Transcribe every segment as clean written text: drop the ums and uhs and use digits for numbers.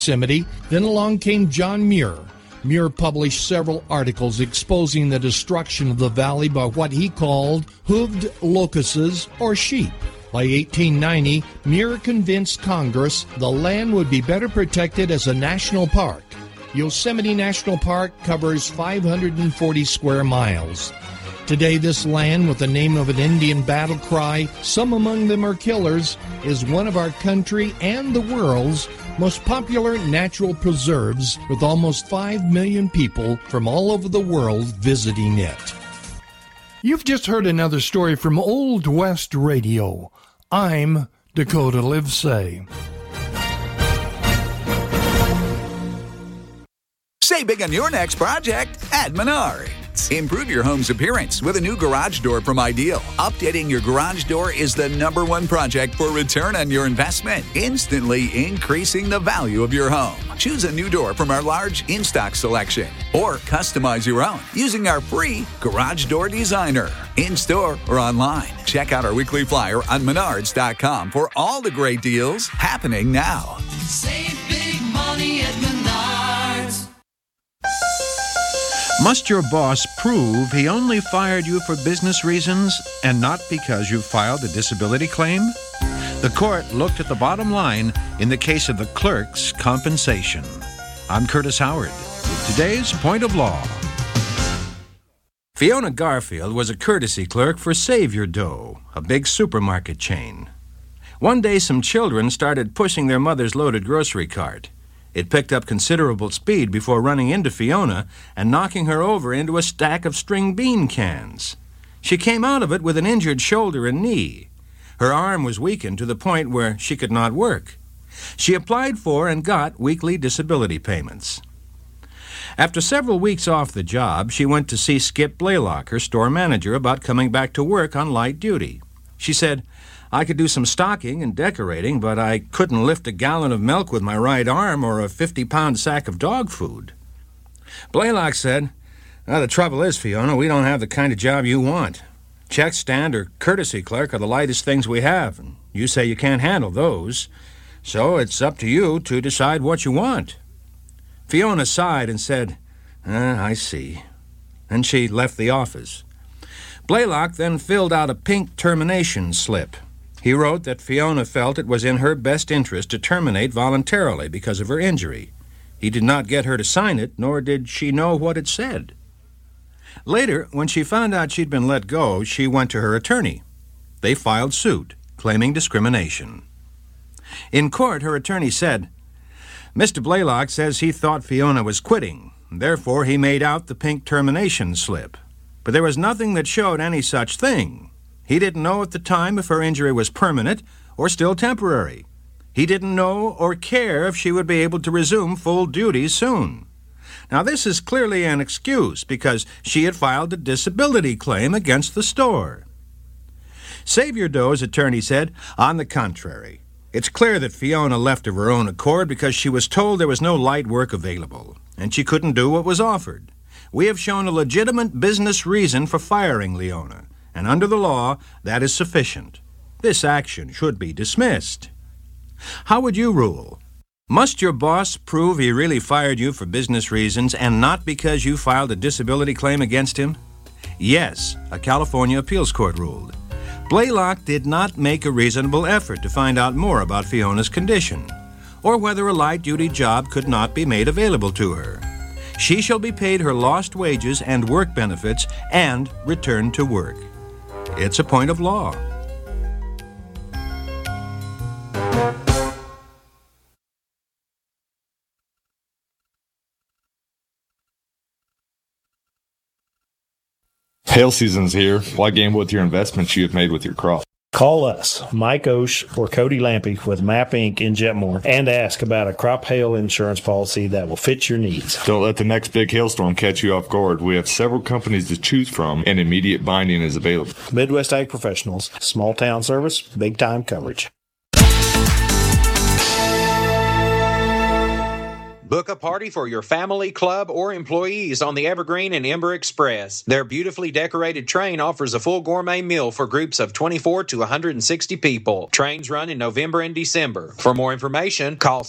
Yosemite. Then along came John Muir. Muir published several articles exposing the destruction of the valley by what he called hooved locusts or sheep. By 1890, Muir convinced Congress the land would be better protected as a national park. Yosemite National Park covers 540 square miles. Today, this land, with the name of an Indian battle cry, "Some among them are killers," is one of our country and the world's most popular natural preserves, with almost 5 million people from all over the world visiting it. You've just heard another story from Old West Radio. I'm Dakota Livesay. Save big on your next project at Menards. Improve your home's appearance with a new garage door from Ideal. Updating your garage door is the #1 project for return on your investment, instantly increasing the value of your home. Choose a new door from our large in-stock selection or customize your own using our free Garage Door Designer. In-store or online. Check out our weekly flyer on Menards.com for all the great deals happening now. Save big money at Menards. Must your boss prove he only fired you for business reasons and not because you filed a disability claim? The court looked at the bottom line in the case of the clerk's compensation. I'm Curtis Howard with today's Point of Law. Fiona Garfield was a courtesy clerk for Save Your Dough, a big supermarket chain. One day some children started pushing their mother's loaded grocery cart. It picked up considerable speed before running into Fiona and knocking her over into a stack of string bean cans. She came out of it with an injured shoulder and knee. Her arm was weakened to the point where she could not work. She applied for and got weekly disability payments. After several weeks off the job, she went to see Skip Blaylock, her store manager, about coming back to work on light duty. She said, "I could do some stocking and decorating, but I couldn't lift a gallon of milk with my right arm or a 50-pound sack of dog food." Blaylock said, "The trouble is, Fiona, we don't have the kind of job you want. Check stand or courtesy clerk are the lightest things we have, and you say you can't handle those. So it's up to you to decide what you want." Fiona sighed and said, "I see." And she left the office. Blaylock then filled out a pink termination slip. He wrote that Fiona felt it was in her best interest to terminate voluntarily because of her injury. He did not get her to sign it, nor did she know what it said. Later, when she found out she'd been let go, she went to her attorney. They filed suit, claiming discrimination. In court, her attorney said, "Mr. Blaylock says he thought Fiona was quitting. Therefore, he made out the pink termination slip. But there was nothing that showed any such thing. He didn't know at the time if her injury was permanent or still temporary. He didn't know or care if she would be able to resume full duties soon." Now, this is clearly an excuse because she had filed a disability claim against the store. Save Your Dough's attorney said, "On the contrary, it's clear that Fiona left of her own accord because she was told there was no light work available, and she couldn't do what was offered. We have shown a legitimate business reason for firing Leona, and under the law, that is sufficient. This action should be dismissed." How would you rule? Must your boss prove he really fired you for business reasons and not because you filed a disability claim against him? Yes, a California appeals court ruled. Blaylock did not make a reasonable effort to find out more about Fiona's condition, or whether a light-duty job could not be made available to her. She shall be paid her lost wages and work benefits and return to work. It's a point of law. Hail season's here. Why gamble with your investments you have made with your crop? Call us, Mike Osh or Cody Lampy with MAP Inc. in Jetmore, and ask about a crop hail insurance policy that will fit your needs. Don't let the next big hailstorm catch you off guard. We have several companies to choose from, and immediate binding is available. Midwest Ag Professionals, small town service, big time coverage. Book a party for your family, club, or employees on the Evergreen and Ember Express. Their beautifully decorated train offers a full gourmet meal for groups of 24 to 160 people. Trains run in November and December. For more information, call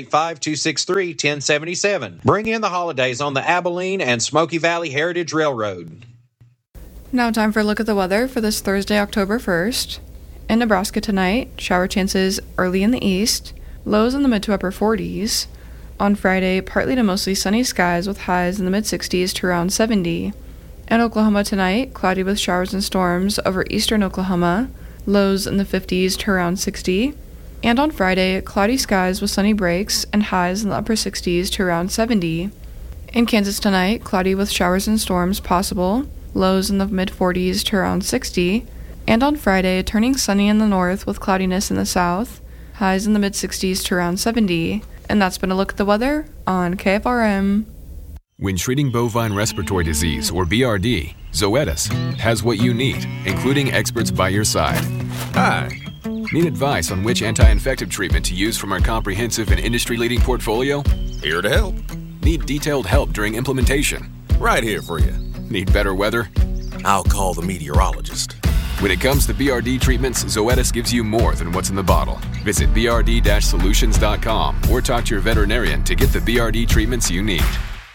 785-263-1077. Bring in the holidays on the Abilene and Smoky Valley Heritage Railroad. Now time for a look at the weather for this Thursday, October 1st. In Nebraska tonight, shower chances early in the east, lows in the mid to upper 40s. On Friday, partly to mostly sunny skies with highs in the mid-60s to around 70. In Oklahoma tonight, cloudy with showers and storms over eastern Oklahoma, lows in the 50s to around 60. And on Friday, cloudy skies with sunny breaks and highs in the upper 60s to around 70. In Kansas tonight, cloudy with showers and storms possible, lows in the mid-40s to around 60. And on Friday, turning sunny in the north with cloudiness in the south, highs in the mid-60s to around 70. And that's been a look at the weather on KFRM. When treating bovine respiratory disease, or BRD, Zoetis has what you need, including experts by your side. Hi. Need advice on which anti-infective treatment to use from our comprehensive and industry-leading portfolio? Here to help. Need detailed help during implementation? Right here for you. Need better weather? I'll call the meteorologist. When it comes to BRD treatments, Zoetis gives you more than what's in the bottle. Visit brd-solutions.com or talk to your veterinarian to get the BRD treatments you need.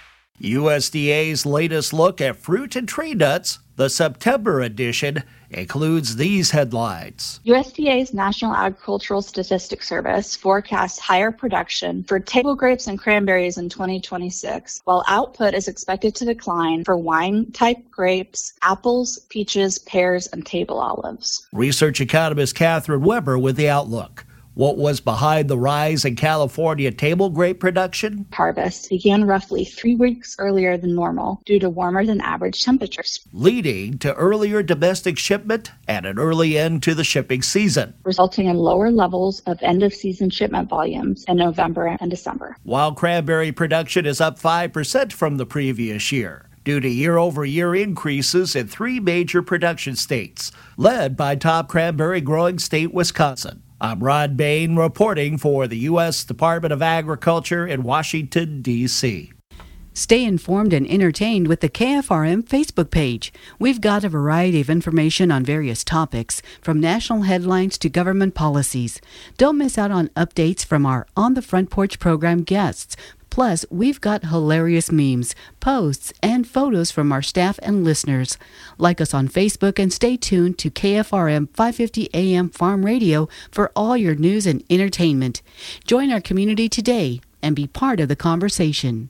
USDA's latest look at fruit and tree nuts, the September edition, includes these headlines. USDA's National Agricultural Statistics Service forecasts higher production for table grapes and cranberries in 2026, while output is expected to decline for wine-type grapes, apples, peaches, pears, and table olives. Research economist Catherine Weber with the outlook. What was behind the rise in California table grape production? Harvest began roughly 3 weeks earlier than normal due to warmer than average temperatures, leading to earlier domestic shipment and an early end to the shipping season, resulting in lower levels of end-of-season shipment volumes in November and December. While cranberry production is up 5% from the previous year, due to year-over-year increases in 3 major production states, led by top cranberry growing state Wisconsin. I'm Rod Bain reporting for the U.S. Department of Agriculture in Washington, D.C. Stay informed and entertained with the KFRM Facebook page. We've got a variety of information on various topics, from national headlines to government policies. Don't miss out on updates from our On the Front Porch program guests. Plus, we've got hilarious memes, posts, and photos from our staff and listeners. Like us on Facebook and stay tuned to KFRM 550 AM Farm Radio for all your news and entertainment. Join our community today and be part of the conversation.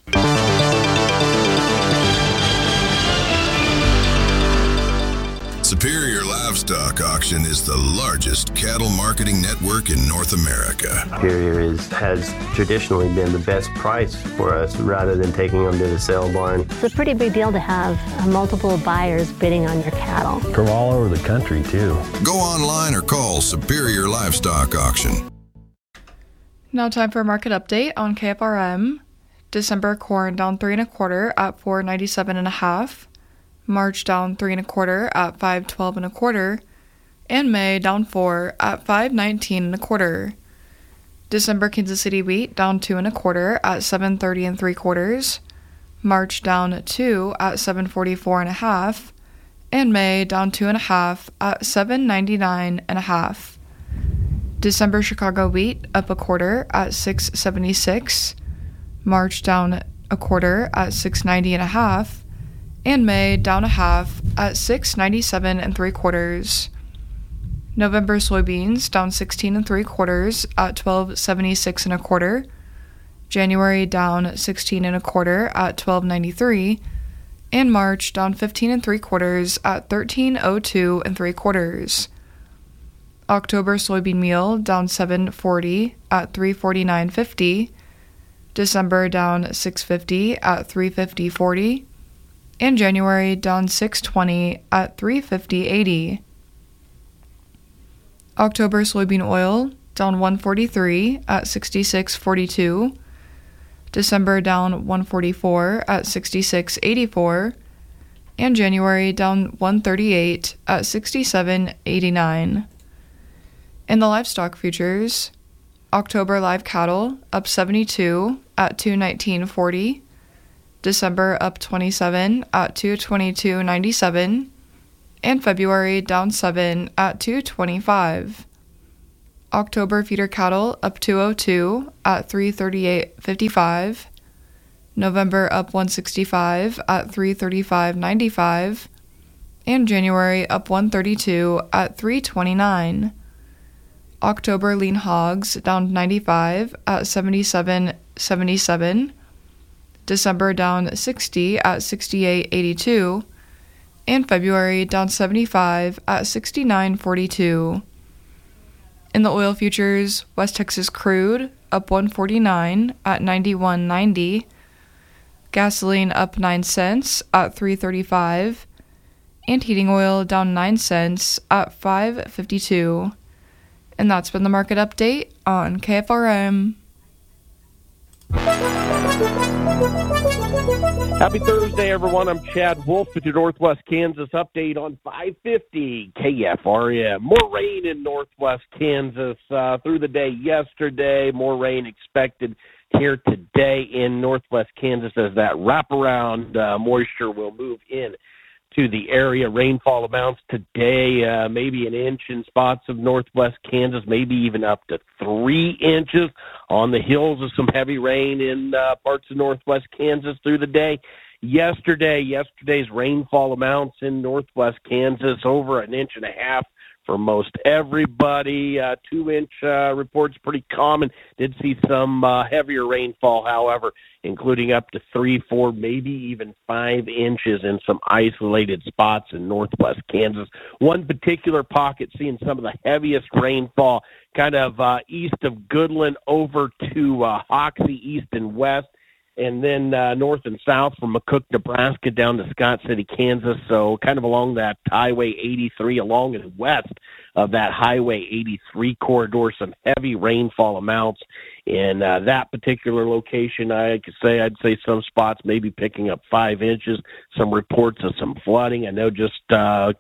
Superior Livestock Auction is the largest cattle marketing network in North America. Superior has traditionally been the best price for us rather than taking them to the sale barn. It's a pretty big deal to have multiple buyers bidding on your cattle. From all over the country, too. Go online or call Superior Livestock Auction. Now time for a market update on KFRM. December corn down 3 1/4 at $4.97 1/2. March down 3 1/4 at $5.12 1/4, and May down 4 at $5.19 1/4. December Kansas City wheat down 2 1/4 at $7.30 3/4. March down 2 at $7.44 1/2, and May down 2 1/2 at $7.99 1/2. December Chicago wheat up 1/4 at $6.76. March down 1/4 at $6.90 1/2. And May down 1/2 at $6.97 3/4. November soybeans down 16 3/4 at $12.76 1/4. January down 16 1/4 at $12.93, and March down 15 3/4 at $13.02 3/4. October soybean meal down 7.40 at $3.49.50. December down 6.50 at $3.50.40. And January down 6.20 at $3.50.80. October soybean oil down 1.43 at 66.42. December down 1.44 at 66.84. And January down 1.38 at 67.89. In the livestock futures, October live cattle up 72 at $219.40. December up 27 at $222.97. And February down 7 at $225. October feeder cattle up 202 at $338.55. November up 165 at $335.95. And January up 132 at $329. October lean hogs down 95 at $77.77. December down 60 at $68.82. And February down 75 at $69.42. In the oil futures, West Texas crude up 149 at $91.90. Gasoline up 9 cents at $3.35. And heating oil down 9 cents at $5.52. And that's been the market update on KFRM. Happy Thursday, everyone. I'm Chad Wolf with your Northwest Kansas update on 550 KFRM. More rain in Northwest Kansas through the day yesterday. More rain expected here today in Northwest Kansas as that wraparound moisture will move in to the area. Rainfall amounts today, maybe an inch in spots of Northwest Kansas, maybe even up to 3 inches on the hills of some heavy rain in parts of Northwest Kansas through the day. Yesterday's rainfall amounts in Northwest Kansas over an inch and a half for most everybody. 2-inch reports pretty common. Did see some heavier rainfall, however, including up to 3, 4, maybe even 5 inches in some isolated spots in Northwest Kansas. One particular pocket seeing some of the heaviest rainfall kind of east of Goodland over to Hoxie, east and west. And then north and south from McCook, Nebraska, down to Scott City, Kansas. So kind of along that Highway 83, along and west of that Highway 83 corridor, some heavy rainfall amounts in that particular location. I'd say some spots maybe picking up 5 inches. Some reports of some flooding. I know just the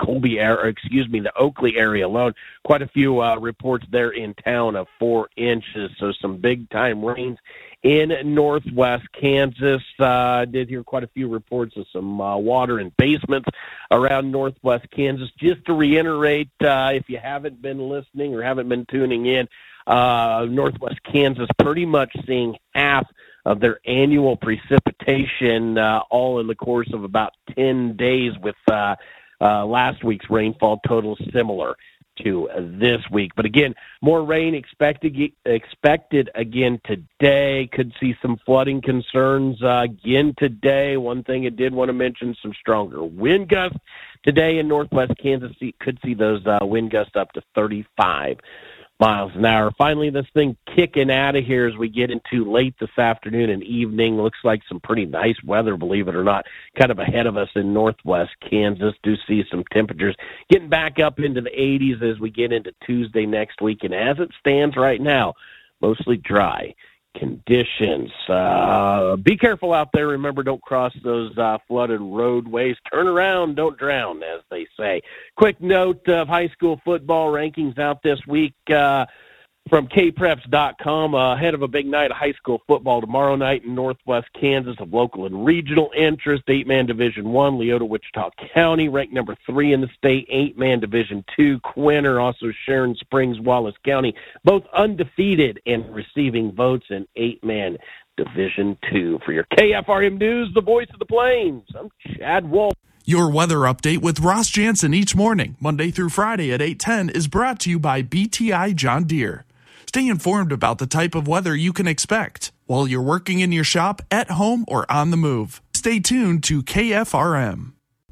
Oakley area alone, quite a few reports there in town of 4 inches. So some big time rains in Northwest Kansas. Did hear quite a few reports of some water in basements around Northwest Kansas. Just to reiterate, if you haven't been listening or haven't been tuning in, Northwest Kansas pretty much seeing half of their annual precipitation all in the course of about 10 days, with last week's rainfall totals similar to this week. But again, more rain expected again today. Could see some flooding concerns again today. One thing I did want to mention, some stronger wind gusts today in Northwest Kansas. Could see those wind gusts up to 35 miles an hour. Finally, this thing kicking out of here as we get into late this afternoon and evening. Looks like some pretty nice weather, believe it or not, kind of ahead of us in Northwest Kansas. Do see some temperatures getting back up into the 80s as we get into Tuesday next week. And as it stands right now, mostly dry conditions. Be careful out there. Remember, don't cross those flooded roadways. Turn around, don't drown, as they say. Quick note of high school football rankings out this week from kpreps.com ahead of a big night of high school football tomorrow night in Northwest Kansas of local and regional interest. 8-man Division I, Leota, Wichita County, ranked number 3 in the state. 8-man Division II, Quinter, also Sharon Springs, Wallace County, both undefeated and receiving votes in 8-man Division II. For your KFRM News, the voice of the Plains, I'm Chad Wolf. Your weather update with Ross Jansen each morning, Monday through Friday at 8:10, is brought to you by BTI John Deere. Stay informed about the type of weather you can expect while you're working in your shop, at home, or on the move. Stay tuned to KFRM.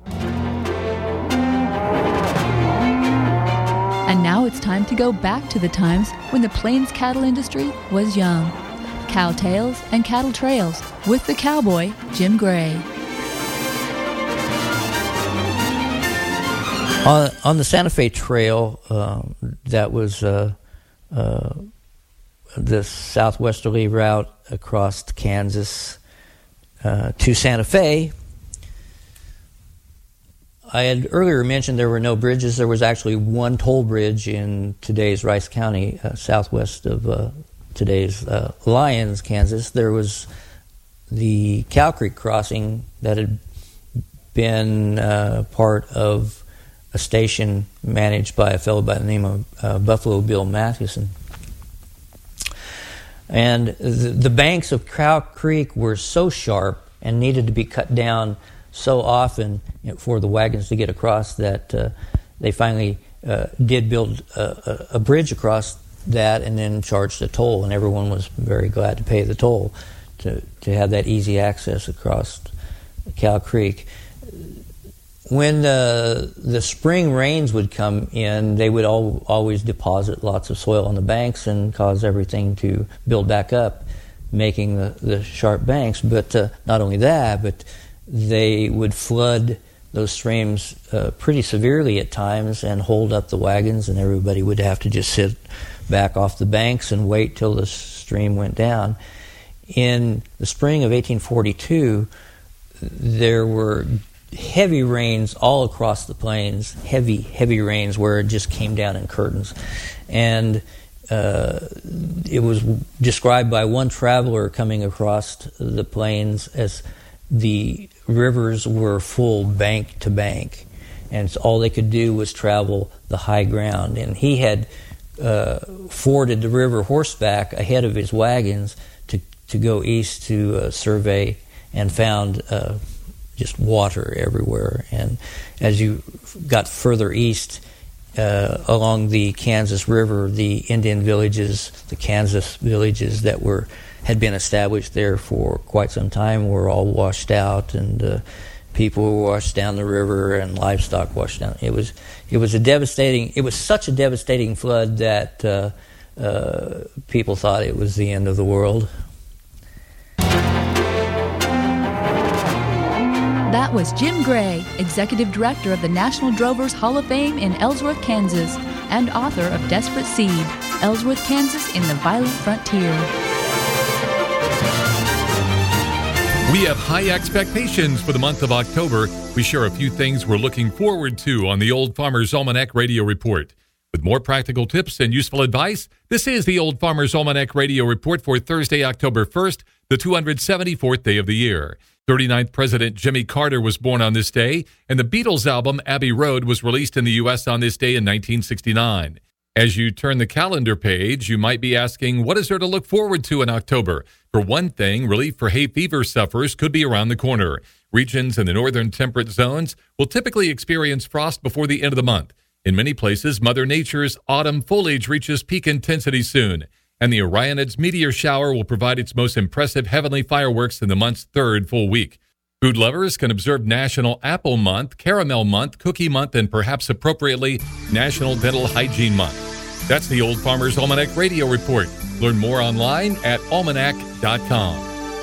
And now it's time to go back to the times when the Plains cattle industry was young. Cow Tales and Cattle Trails with the cowboy, Jim Gray. On the Santa Fe Trail, that was the southwesterly route across Kansas to Santa Fe. I had earlier mentioned there were no bridges. There was actually one toll bridge in today's Rice County, southwest of today's Lyons, Kansas, there was the Cow Creek crossing that had been part of a station managed by a fellow by the name of Buffalo Bill Mathewson. And the banks of Cow Creek were so sharp and needed to be cut down so often for the wagons to get across that they finally did build a bridge across that and then charged a toll, and everyone was very glad to pay the toll to have that easy access across Cow Creek. When the spring rains would come in, they would always deposit lots of soil on the banks and cause everything to build back up, making the sharp banks. But not only that, but they would flood those streams pretty severely at times and hold up the wagons, and everybody would have to just sit back off the banks and wait till the stream went down. In the spring of 1842, there were heavy rains all across the plains, heavy rains where it just came down in curtains. And it was described by one traveler coming across the plains as the rivers were full bank to bank, and so all they could do was travel the high ground. And he had forded the river horseback ahead of his wagons to go east to survey, and found just water everywhere. And as you got further east along the Kansas River, the Indian villages, the Kansas villages that had been established there for quite some time were all washed out, and people were washed down the river, and livestock washed down. It was such a devastating flood that people thought it was the end of the world. That was Jim Gray, Executive Director of the National Drovers Hall of Fame in Ellsworth, Kansas, and author of Desperate Seed, Ellsworth, Kansas in the Violent Frontier. We have high expectations for the month of October. We share a few things we're looking forward to on the Old Farmer's Almanac Radio Report. With more practical tips and useful advice, this is the Old Farmer's Almanac Radio Report for Thursday, October 1st, the 274th day of the year. 39th President Jimmy Carter was born on this day, and the Beatles album Abbey Road was released in the U.S. on this day in 1969. As you turn the calendar page, you might be asking, what is there to look forward to in October? For one thing, relief for hay fever sufferers could be around the corner. Regions in the northern temperate zones will typically experience frost before the end of the month. In many places, Mother Nature's autumn foliage reaches peak intensity soon, and the Orionids meteor shower will provide its most impressive heavenly fireworks in the month's third full week. Food lovers can observe National Apple Month, Caramel Month, Cookie Month, and perhaps appropriately, National Dental Hygiene Month. That's the Old Farmer's Almanac Radio Report. Learn more online at almanac.com.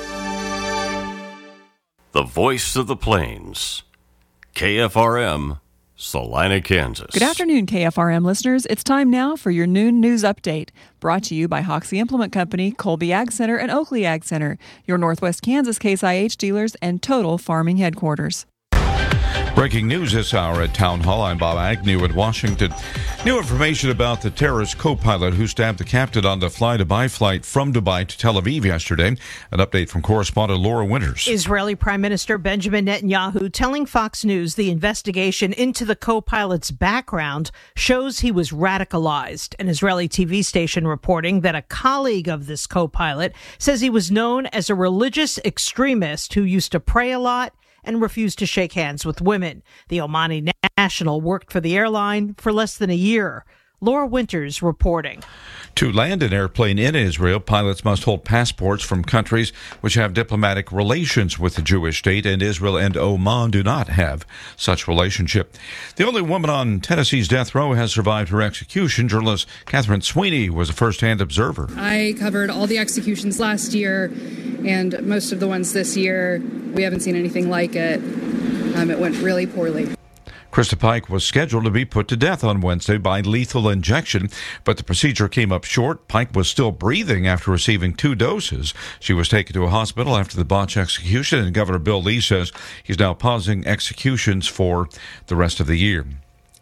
The voice of the plains, KFRM, Salina, Kansas. Good afternoon, KFRM listeners. It's time now for your noon news update, brought to you by Hoxie Implement Company, Colby Ag Center, and Oakley Ag Center, your Northwest Kansas Case IH dealers and Total Farming headquarters. Breaking news this hour at Town Hall. I'm Bob Agnew at Washington. New information about the terrorist co-pilot who stabbed the captain on the fly-to-Dubai flight from Dubai to Tel Aviv yesterday. An update from correspondent Laura Winters. Israeli Prime Minister Benjamin Netanyahu telling Fox News the investigation into the co-pilot's background shows he was radicalized. An Israeli TV station reporting that a colleague of this co-pilot says he was known as a religious extremist who used to pray a lot and refused to shake hands with women. The Omani national worked for the airline for less than a year. Laura Winters reporting. To land an airplane in Israel, pilots must hold passports from countries which have diplomatic relations with the Jewish state, and Israel and Oman do not have such relationship. The only woman on Tennessee's death row has survived her execution. Journalist Catherine Sweeney was a first-hand observer. I covered all the executions last year and most of the ones this year. We haven't seen anything like it. It went really poorly. Krista Pike was scheduled to be put to death on Wednesday by lethal injection, but the procedure came up short. Pike was still breathing after receiving 2 doses. She was taken to a hospital after the botched execution, and Governor Bill Lee says he's now pausing executions for the rest of the year.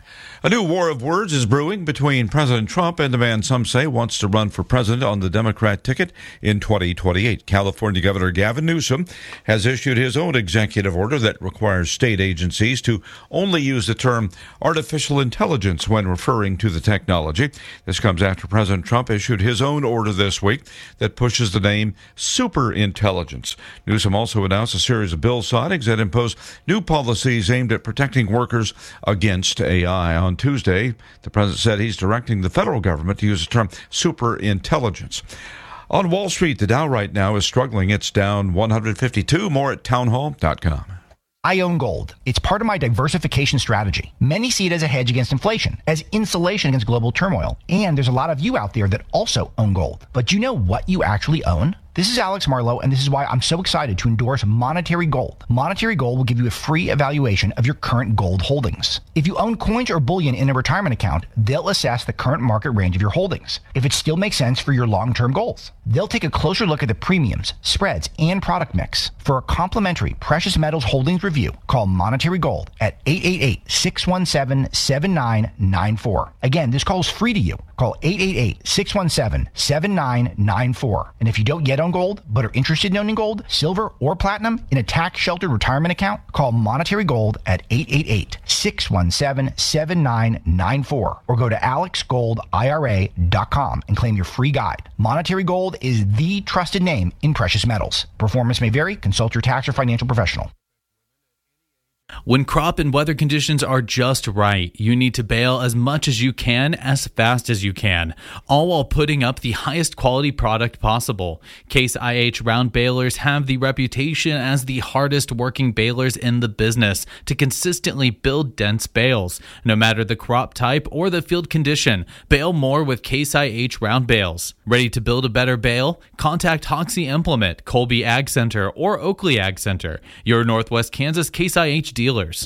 A new war of words is brewing between President Trump and the man some say wants to run for president on the Democrat ticket in 2028. California Governor Gavin Newsom has issued his own executive order that requires state agencies to only use the term artificial intelligence when referring to the technology. This comes after President Trump issued his own order this week that pushes the name superintelligence. Newsom also announced a series of bill signings that impose new policies aimed at protecting workers against AI. On Tuesday, the president said he's directing the federal government to use the term superintelligence. On Wall Street, the Dow right now is struggling. It's down 152. More at townhall.com. I own gold. It's part of my diversification strategy. Many see it as a hedge against inflation, as insulation against global turmoil. And there's a lot of you out there that also own gold. But do you know what you actually own? This is Alex Marlowe, and this is why I'm so excited to endorse Monetary Gold. Monetary Gold will give you a free evaluation of your current gold holdings. If you own coins or bullion in a retirement account, they'll assess the current market range of your holdings, if it still makes sense for your long-term goals. They'll take a closer look at the premiums, spreads, and product mix. For a complimentary precious metals holdings review, call Monetary Gold at 888-617-7994. Again, this call is free to you. Call 888-617-7994. And if you don't yet own gold, but are interested in owning gold, silver, or platinum in a tax-sheltered retirement account, call Monetary Gold at 888-617-7994 or go to alexgoldira.com and claim your free guide. Monetary Gold is the trusted name in precious metals. Performance may vary. Consult your tax or financial professional. When crop and weather conditions are just right, you need to bale as much as you can, as fast as you can, all while putting up the highest quality product possible. Case IH round balers have the reputation as the hardest working balers in the business to consistently build dense bales. No matter the crop type or the field condition, bale more with Case IH round bales. Ready to build a better bale? Contact Hoxie Implement, Colby Ag Center, or Oakley Ag Center, your Northwest Kansas Case IH dealers.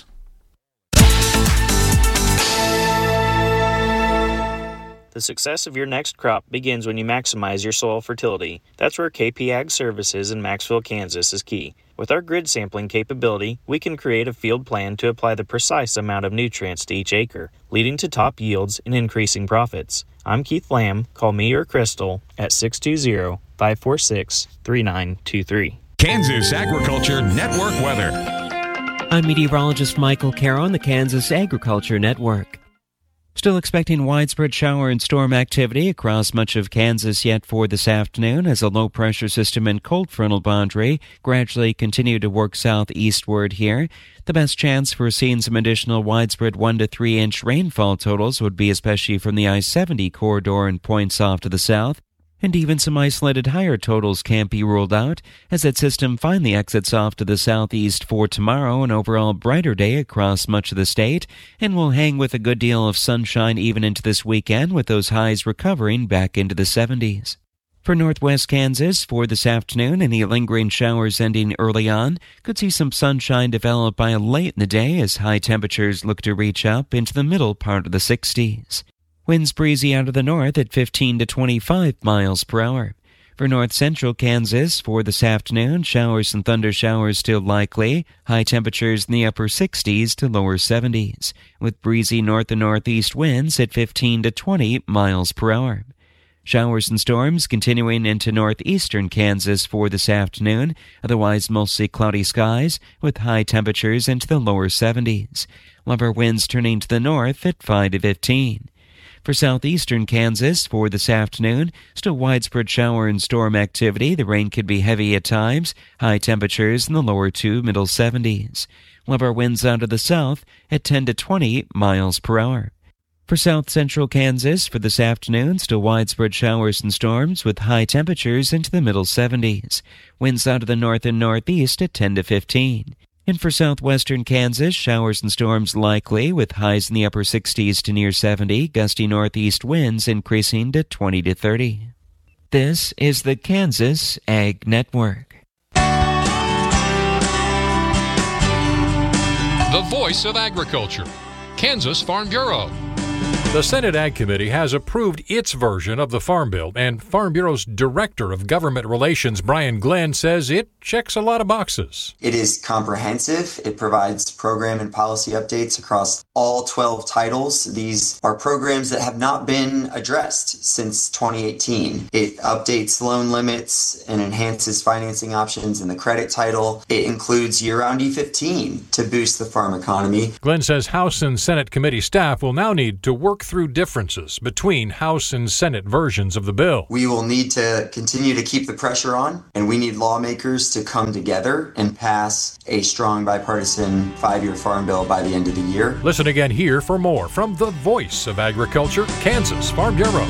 The success of your next crop begins when you maximize your soil fertility. That's where KP Ag Services in Maxville, Kansas is key. With our grid sampling capability, we can create a field plan to apply the precise amount of nutrients to each acre, leading to top yields and increasing profits. I'm Keith Lamb. Call me or Crystal at 620-546-3923. Kansas Agriculture Network weather. I'm meteorologist Michael Caro on the Kansas Agriculture Network. Still expecting widespread shower and storm activity across much of Kansas yet for this afternoon as a low-pressure system and cold frontal boundary gradually continue to work southeastward here. The best chance for seeing some additional widespread 1 to 3 inch rainfall totals would be especially from the I-70 corridor and points off to the south. And even some isolated higher totals can't be ruled out as that system finally exits off to the southeast for tomorrow, an overall brighter day across much of the state, and will hang with a good deal of sunshine even into this weekend with those highs recovering back into the 70s. For northwest Kansas, for this afternoon, any lingering showers ending early on. Could see some sunshine develop by late in the day as high temperatures look to reach up into the middle part of the 60s. Winds breezy out of the north at 15 to 25 miles per hour. For north-central Kansas, for this afternoon, showers and thunder showers still likely. High temperatures in the upper 60s to lower 70s, with breezy north and northeast winds at 15 to 20 miles per hour. Showers and storms continuing into northeastern Kansas for this afternoon, otherwise mostly cloudy skies, with high temperatures into the lower 70s. Lower winds turning to the north at 5 to 15. For southeastern Kansas, for this afternoon, still widespread shower and storm activity. The rain could be heavy at times. High temperatures in the lower to middle 70s. Lower winds out of the south at 10 to 20 miles per hour. For south central Kansas, for this afternoon, still widespread showers and storms with high temperatures into the middle 70s. Winds out of the north and northeast at 10 to 15. And for southwestern Kansas, showers and storms likely with highs in the upper 60s to near 70, gusty northeast winds increasing to 20 to 30. This is the Kansas Ag Network. The voice of agriculture, Kansas Farm Bureau. The Senate Ag Committee has approved its version of the Farm Bill, and Farm Bureau's Director of Government Relations, Brian Glenn, says it checks a lot of boxes. It is comprehensive. It provides program and policy updates across all 12 titles. These are programs that have not been addressed since 2018. It updates loan limits and enhances financing options in the credit title. It includes year-round E15 to boost the farm economy. Glenn says House and Senate committee staff will now need to work through differences between House and Senate versions of the bill. We will need to continue to keep the pressure on, and we need lawmakers to come together and pass a strong bipartisan 5-year farm bill by the end of the year. Listen again here for more from the voice of agriculture, Kansas Farm Bureau.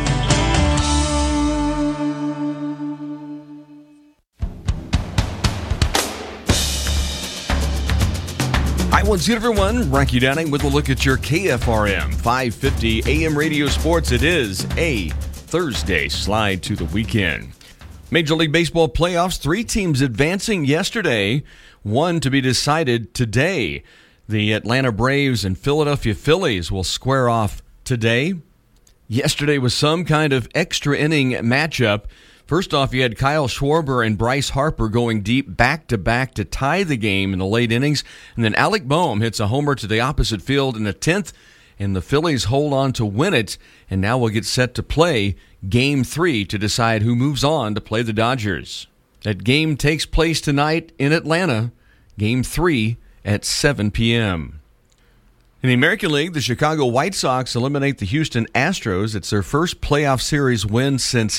Hi, once again, everyone. Rocky Downing with a look at your KFRM 550 AM radio sports. It is a Thursday slide to the weekend. Major League Baseball playoffs, 3 teams advancing yesterday, 1 to be decided today. The Atlanta Braves and Philadelphia Phillies will square off today. Yesterday was some kind of extra inning matchup. First off, you had Kyle Schwarber and Bryce Harper going deep back-to-back to tie the game in the late innings. And then Alec Boehm hits a homer to the opposite field in the 10th, and the Phillies hold on to win it. And now we'll get set to play Game 3 to decide who moves on to play the Dodgers. That game takes place tonight in Atlanta, Game 3 at 7 p.m. In the American League, the Chicago White Sox eliminate the Houston Astros. It's their first playoff series win since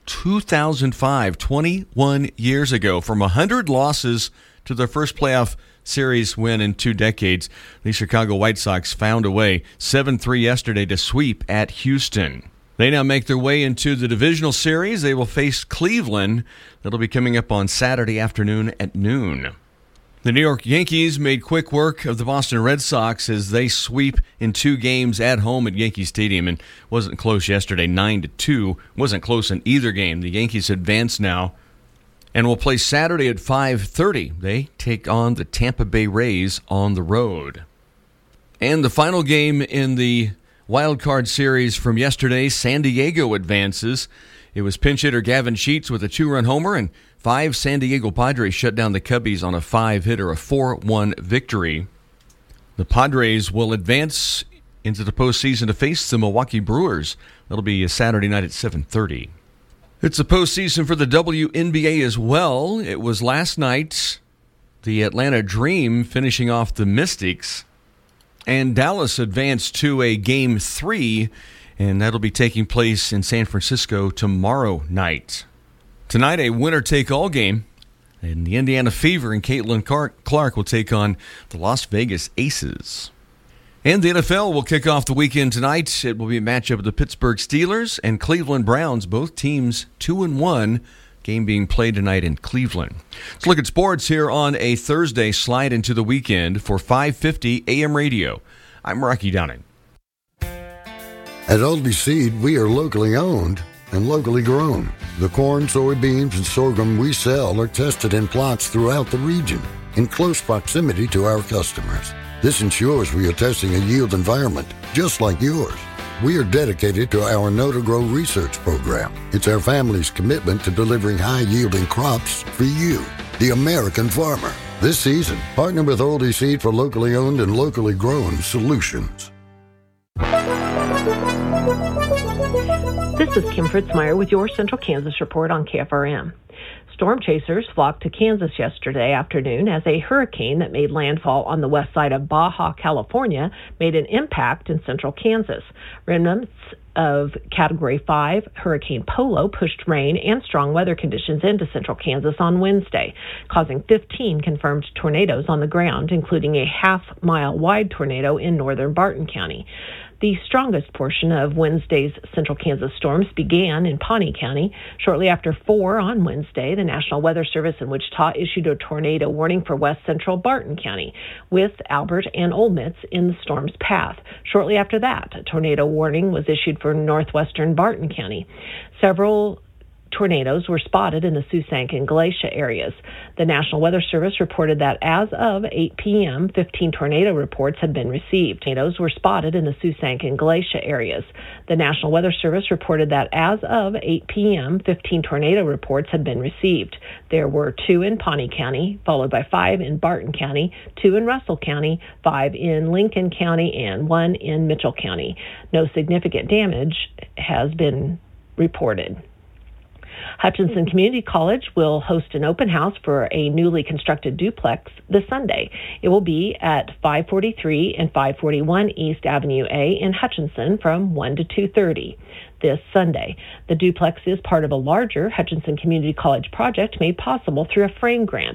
2005, 21 years ago. From 100 losses to their first playoff series win in 2 decades, the Chicago White Sox found a way 7-3 yesterday to sweep at Houston. They now make their way into the divisional series. They will face Cleveland. That'll be coming up on Saturday afternoon at noon. The New York Yankees made quick work of the Boston Red Sox as they sweep in 2 games at home at Yankee Stadium, and wasn't close yesterday, 9-2. Wasn't close in either game. The Yankees advance now and will play Saturday at 5:30. They take on the Tampa Bay Rays on the road. And the final game in the wild card series from yesterday, San Diego advances. It was pinch hitter Gavin Sheets with a 2-run homer, and 5 San Diego Padres shut down the Cubbies on a 5-hitter, a 4-1 victory. The Padres will advance into the postseason to face the Milwaukee Brewers. That'll be a Saturday night at 7:30. It's the postseason for the WNBA as well. It was last night, the Atlanta Dream finishing off the Mystics, and Dallas advanced to a Game 3, and that'll be taking place in San Francisco tomorrow night. Tonight, a winner-take-all game, and the Indiana Fever and Caitlin Clark will take on the Las Vegas Aces. And the NFL will kick off the weekend tonight. It will be a matchup of the Pittsburgh Steelers and Cleveland Browns, both teams 2-1, game being played tonight in Cleveland. Let's look at sports here on a Thursday slide into the weekend for 550 AM radio. I'm Rocky Downing. At Oldie Seed, we are locally owned and locally grown. The corn, soybeans, and sorghum we sell are tested in plots throughout the region in close proximity to our customers. This ensures we are testing a yield environment just like yours. We are dedicated to our Know to Grow research program. It's our family's commitment to delivering high-yielding crops for you, the American farmer. This season, partner with Oldie Seed for locally owned and locally grown solutions. This is Kim Fritzmeyer with your Central Kansas report on KFRM. Storm chasers flocked to Kansas yesterday afternoon as a hurricane that made landfall on the west side of Baja, California, made an impact in central Kansas. Remnants of Category 5 Hurricane Polo pushed rain and strong weather conditions into central Kansas on Wednesday, causing 15 confirmed tornadoes on the ground, including a half-mile-wide tornado in northern Barton County. The strongest portion of Wednesday's central Kansas storms began in Pawnee County. Shortly after 4 on Wednesday, the National Weather Service in Wichita issued a tornado warning for west central Barton County, with Albert and Olmutz in the storm's path. Shortly after that, a tornado warning was issued for northwestern Barton County. Several tornadoes were spotted in the Suisank and Galatia areas. The National Weather Service reported that as of 8 p.m., 15 tornado reports had been received. Tornadoes were spotted in the Suisank and Galatia areas. The National Weather Service reported that as of 8 p.m., 15 tornado reports had been received. There were 2 in Pawnee County, followed by 5 in Barton County, 2 in Russell County, 5 in Lincoln County, and 1 in Mitchell County. No significant damage has been reported. Hutchinson Community College will host an open house for a newly constructed duplex this Sunday. It will be at 543 and 541 East Avenue A in Hutchinson from 1 to 2:30 this Sunday. The duplex is part of a larger Hutchinson Community College project made possible through a frame grant.